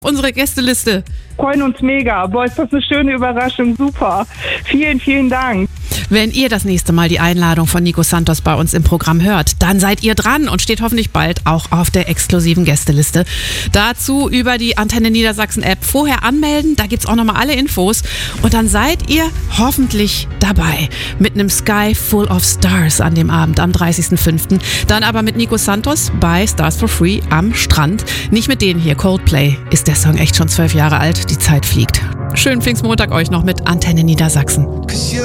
Unsere Gästeliste. Freuen uns mega. Boah, ist das eine schöne Überraschung. Super. Vielen, vielen Dank. Wenn ihr das nächste Mal die Einladung von Nico Santos bei uns im Programm hört, dann seid ihr dran und steht hoffentlich bald auch auf der exklusiven Gästeliste. Dazu über die Antenne Niedersachsen App vorher anmelden, da gibt's auch nochmal alle Infos und dann seid ihr hoffentlich dabei mit einem Sky Full of Stars an dem Abend am 30.05. Dann aber mit Nico Santos bei Stars for Free am Strand. Nicht mit denen hier, Coldplay ist der Song echt schon 12 Jahre alt, die Zeit fliegt. Schönen Pfingstmontag euch noch mit Antenne Niedersachsen.